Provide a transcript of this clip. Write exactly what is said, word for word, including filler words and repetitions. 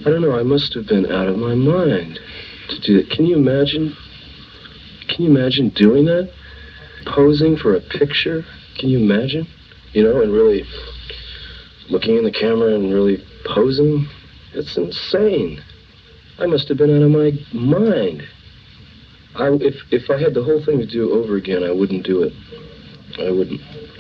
I don't know, I must have been out of my mind to do it. Can you imagine? Can you imagine doing that? Posing for a picture? Can you imagine? You know, and really looking in the camera and really posing? It's insane. I must have been out of my mind. I, if, if I had the whole thing to do over again, I wouldn't do it. I wouldn't.